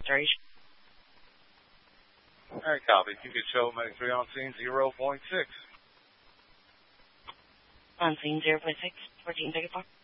Sorry. All right, copy. If you could show Medic 3 on scene 0.6. On scene 0.6, 1434.